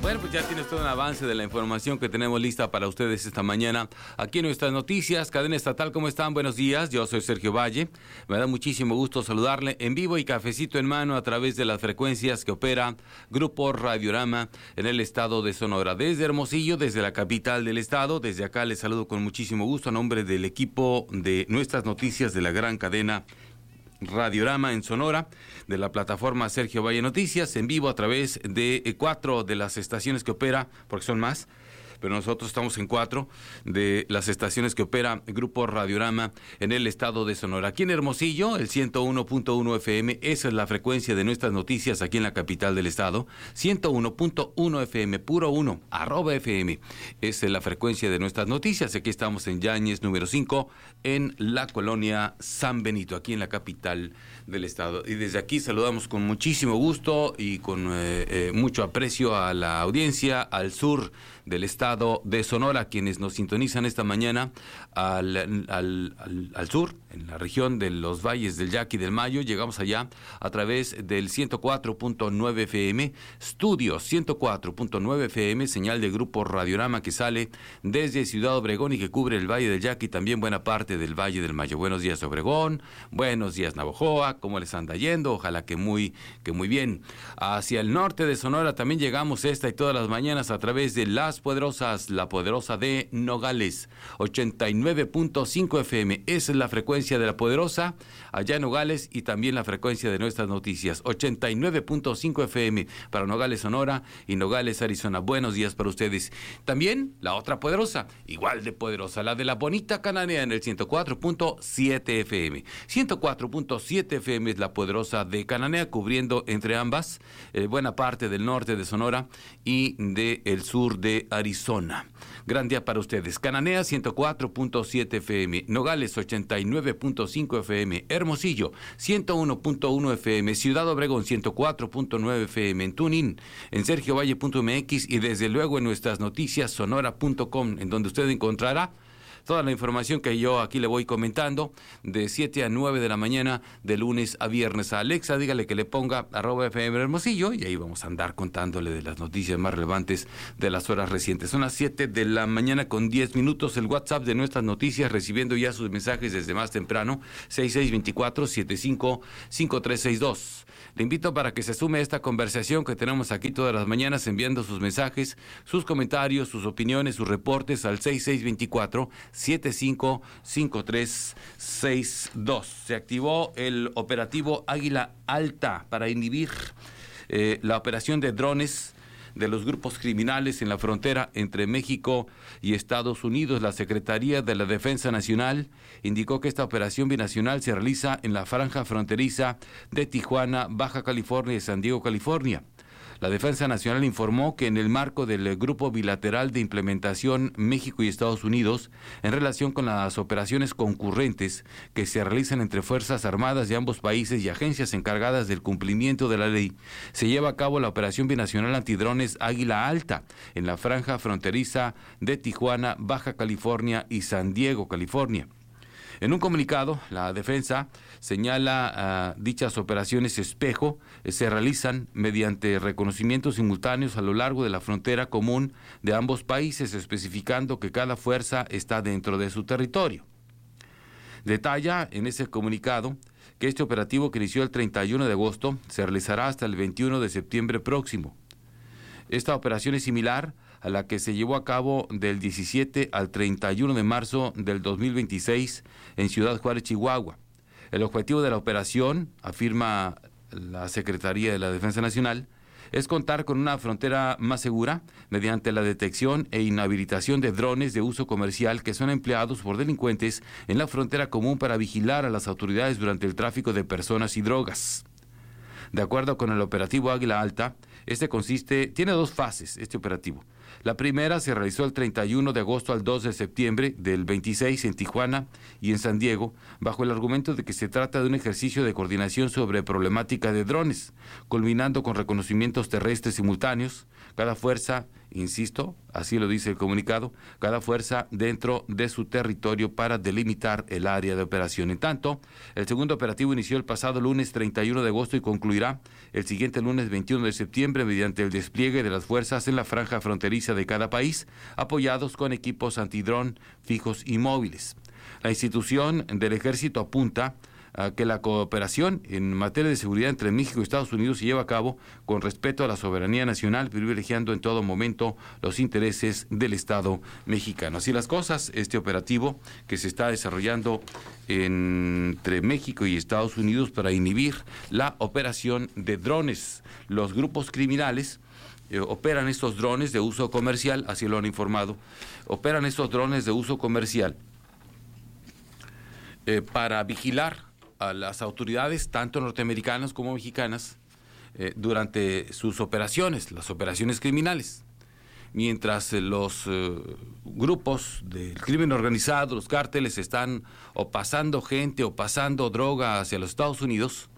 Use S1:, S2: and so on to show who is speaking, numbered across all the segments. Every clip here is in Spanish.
S1: Bueno, pues ya tienes todo un avance de la información que tenemos lista para ustedes esta mañana. Aquí en nuestras noticias, Cadena Estatal, ¿cómo están? Buenos días, yo soy Sergio Valle. Me da muchísimo gusto saludarle en vivo y cafecito en mano a través de las frecuencias que opera Grupo Radiorama en el estado de Sonora. Desde Hermosillo, desde la capital del estado, desde acá les saludo con muchísimo gusto a nombre del equipo de nuestras noticias de la gran cadena Radiorama en Sonora, de la plataforma Sergio Valle Noticias, en vivo a través de 4 de las estaciones que opera, porque son más, pero nosotros estamos en 4 de las estaciones que opera Grupo Radiorama en el estado de Sonora. Aquí en Hermosillo, el 101.1 FM, esa es la frecuencia de nuestras noticias aquí en la capital del estado. 101.1 FM, puro 1, @FM, esa es la frecuencia de nuestras noticias. Aquí estamos en Yáñez, número 5, en la colonia San Benito, aquí en la capital del estado. Y desde aquí saludamos con muchísimo gusto y con mucho aprecio a la audiencia al sur del estado de Sonora, quienes nos sintonizan esta mañana al sur, en la región de los valles del Yaqui y del Mayo. Llegamos allá a través del 104.9 FM, estudios 104.9 FM, señal de Grupo Radiorama que sale desde Ciudad Obregón y que cubre el Valle del Yaqui y también buena parte del Valle del Mayo. Buenos días, Obregón, buenos días, Navojoa, ¿cómo les anda yendo? Ojalá que muy bien. Hacia el norte de Sonora también llegamos esta y todas las mañanas a través de Las Poderosas, la Poderosa de Nogales, 89.5 FM, esa es la frecuencia de la Poderosa, allá en Nogales, y también la frecuencia de nuestras noticias, 89.5 FM para Nogales, Sonora, y Nogales, Arizona. Buenos días para ustedes. También la otra Poderosa, igual de poderosa, la de la bonita Cananea en el 104.7 FM. 104.7 FM es la Poderosa de Cananea, cubriendo entre ambas buena parte del norte de Sonora y del sur de Arizona. Gran día para ustedes. Cananea 104.7 FM, Nogales 89.5 FM, Hermosillo 101.1 FM, Ciudad Obregón 104.9 FM, en TuneIn, en sergiovalle.mx y desde luego en nuestras noticias sonora.com, en donde usted encontrará toda la información que yo aquí le voy comentando de 7 a 9 de la mañana, de lunes a viernes. A Alexa, dígale que le ponga @FM Hermosillo y ahí vamos a andar contándole de las noticias más relevantes de las horas recientes. Son las 7 de la mañana con 10 minutos. El WhatsApp de nuestras noticias, recibiendo ya sus mensajes desde más temprano, 6624-755362. Le invito para que se sume a esta conversación que tenemos aquí todas las mañanas, enviando sus mensajes, sus comentarios, sus opiniones, sus reportes al 6624-755362. Se activó el operativo Águila Alta para inhibir la operación de drones de los grupos criminales en la frontera entre México y Estados Unidos. La Secretaría de la Defensa Nacional indicó que esta operación binacional se realiza en la franja fronteriza de Tijuana, Baja California y San Diego, California. La Defensa Nacional informó que en el marco del Grupo Bilateral de Implementación México y Estados Unidos, en relación con las operaciones concurrentes que se realizan entre Fuerzas Armadas de ambos países y agencias encargadas del cumplimiento de la ley, se lleva a cabo la operación binacional antidrones Águila Alta en la franja fronteriza de Tijuana, Baja California y San Diego, California. En un comunicado, la defensa señala dichas operaciones espejo se realizan mediante reconocimientos simultáneos a lo largo de la frontera común de ambos países, especificando que cada fuerza está dentro de su territorio. Detalla en ese comunicado que este operativo, que inició el 31 de agosto, se realizará hasta el 21 de septiembre próximo. Esta operación es similar a la que se llevó a cabo del 17 al 31 de marzo del 2026 en Ciudad Juárez, Chihuahua. El objetivo de la operación, afirma la Secretaría de la Defensa Nacional, es contar con una frontera más segura mediante la detección e inhabilitación de drones de uso comercial que son empleados por delincuentes en la frontera común para vigilar a las autoridades durante el tráfico de personas y drogas. De acuerdo con el operativo Águila Alta, tiene 2 fases, este operativo. La primera se realizó el 31 de agosto al 2 de septiembre del 26 en Tijuana y en San Diego, bajo el argumento de que se trata de un ejercicio de coordinación sobre problemática de drones, culminando con reconocimientos terrestres simultáneos. Cada fuerza, insisto, así lo dice el comunicado, cada fuerza dentro de su territorio para delimitar el área de operación. En tanto, el segundo operativo inició el pasado lunes 31 de agosto y concluirá el siguiente lunes 21 de septiembre mediante el despliegue de las fuerzas en la franja fronteriza de cada país, apoyados con equipos antidrón fijos y móviles. La institución del Ejército apunta a que la cooperación en materia de seguridad entre México y Estados Unidos se lleva a cabo con respeto a la soberanía nacional, privilegiando en todo momento los intereses del Estado mexicano. Así las cosas, este operativo que se está desarrollando entre México y Estados Unidos para inhibir la operación de drones. Los grupos criminales operan estos drones de uso comercial, así lo han informado, operan estos drones de uso comercial para vigilar a las autoridades, tanto norteamericanas como mexicanas, durante sus operaciones, las operaciones criminales. Mientras los grupos del crimen organizado, los cárteles, están o pasando gente o pasando droga hacia los Estados Unidos,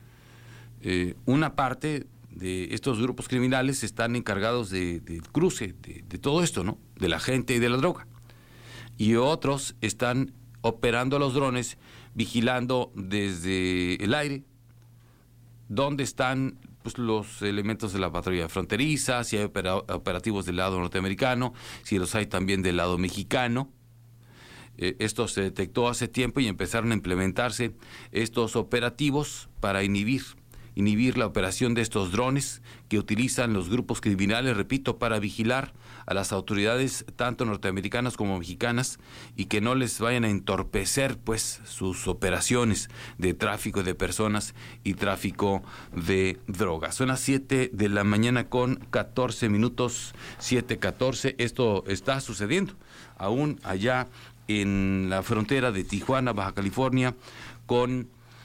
S1: una parte de estos grupos criminales están encargados del cruce de todo esto, ¿no? De la gente y de la droga. Y otros están operando los drones, vigilando desde el aire dónde están pues, los elementos de la patrulla fronteriza, si hay operativos del lado norteamericano, si los hay también del lado mexicano. Esto se detectó hace tiempo y empezaron a implementarse estos operativos para inhibir la operación de estos drones que utilizan los grupos criminales, repito, para vigilar a las autoridades tanto norteamericanas como mexicanas y que no les vayan a entorpecer pues sus operaciones de tráfico de personas y tráfico de drogas. Son las 7 de la mañana con 14 minutos, 7:14. Esto está sucediendo aún allá en la frontera de Tijuana, Baja California, con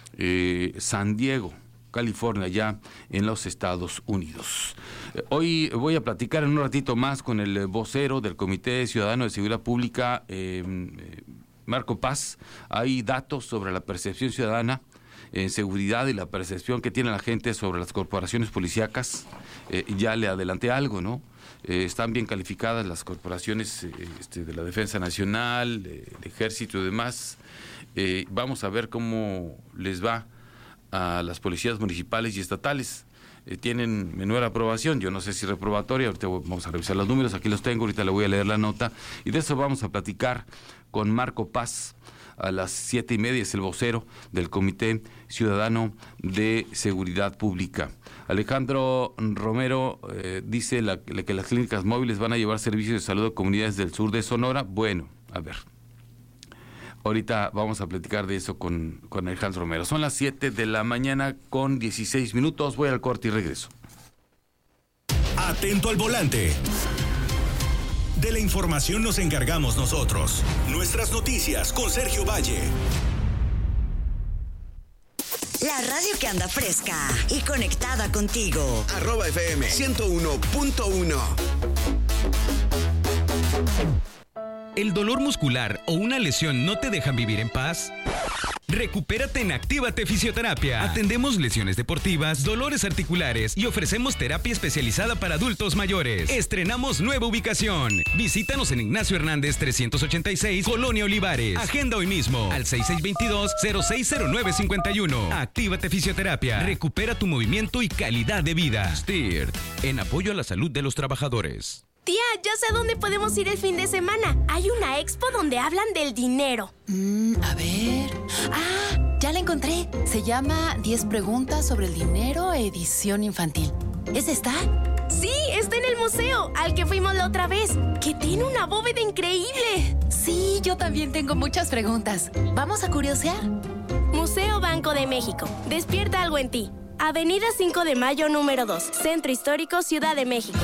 S1: San Diego, California, ya en los Estados Unidos. Hoy voy a platicar en un ratito más con el vocero del Comité Ciudadano de Seguridad Pública, Marco Paz. Hay datos sobre la percepción ciudadana en seguridad y la percepción que tiene la gente sobre las corporaciones policíacas. Ya le adelanté algo, ¿no? Están bien calificadas las corporaciones de la Defensa Nacional, el Ejército y demás. Vamos a ver cómo les va a las policías municipales y estatales. Tienen menor aprobación, yo no sé si reprobatoria, ahorita vamos a revisar los números, aquí los tengo, ahorita le voy a leer la nota, y de eso vamos a platicar con Marco Paz a las 7:30, es el vocero del Comité Ciudadano de Seguridad Pública. Alejandro Romero dice que las clínicas móviles van a llevar servicios de salud a comunidades del sur de Sonora. Bueno, a ver, ahorita vamos a platicar de eso con Alejandro Romero. Son las 7 de la mañana con 16 minutos. Voy al corte y regreso.
S2: Atento al volante. De la información nos encargamos nosotros. Nuestras noticias con Sergio Valle.
S3: La radio que anda fresca y conectada contigo.
S4: @FM 101.1.
S5: ¿El dolor muscular o una lesión no te dejan vivir en paz? Recupérate en Actívate Fisioterapia. Atendemos lesiones deportivas, dolores articulares y ofrecemos terapia especializada para adultos mayores. Estrenamos nueva ubicación. Visítanos en Ignacio Hernández 386, Colonia Olivares. Agenda hoy mismo al 6622-060951. Actívate Fisioterapia. Recupera tu movimiento y calidad de vida. STIRT, en apoyo a la salud de los trabajadores.
S6: Tía, ya sé a dónde podemos ir el fin de semana. Hay una expo donde hablan del dinero.
S7: A ver... ¡Ah! Ya la encontré. Se llama 10 preguntas sobre el dinero, edición infantil. ¿Es esta?
S6: Sí, está en el museo, al que fuimos la otra vez, que tiene una bóveda increíble.
S7: Sí, yo también tengo muchas preguntas. ¿Vamos a curiosear?
S6: Museo Banco de México. Despierta algo en ti. Avenida 5 de Mayo, número 2. Centro Histórico, Ciudad de México.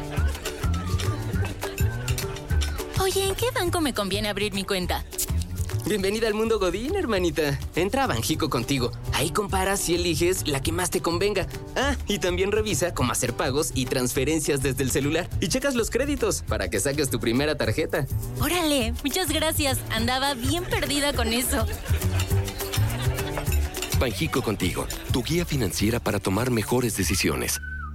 S8: Oye, ¿en qué banco me conviene abrir mi cuenta? Bienvenida al mundo Godín, hermanita. Entra a Banjico Contigo. Ahí comparas y eliges la que más te convenga. Ah, y también revisa cómo hacer pagos y transferencias desde el celular. Y checas los créditos para que saques tu primera tarjeta.
S9: Órale, muchas gracias. Andaba bien perdida con eso.
S10: Banjico Contigo, tu guía financiera para tomar mejores decisiones.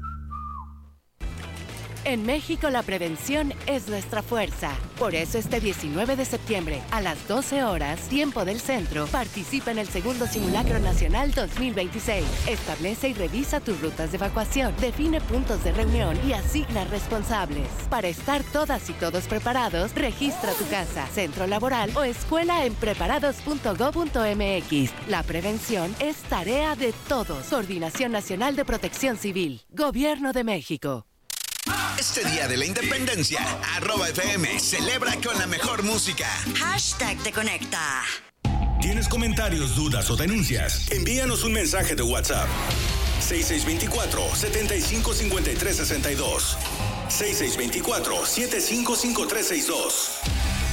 S11: En México la prevención es nuestra fuerza. Por eso este 19 de septiembre, a las 12 horas, tiempo del centro, participa en el segundo Simulacro Nacional 2026. Establece y revisa tus rutas de evacuación, define puntos de reunión y asigna responsables. Para estar todas y todos preparados, registra tu casa, centro laboral o escuela en preparados.go.mx. La prevención es tarea de todos. Coordinación Nacional de Protección Civil. Gobierno de México.
S4: Este día de la independencia, @FM celebra con la mejor música.
S3: Hashtag te conecta.
S2: ¿Tienes comentarios, dudas o denuncias? Envíanos un mensaje de WhatsApp. 6624-755362. 6624-755362.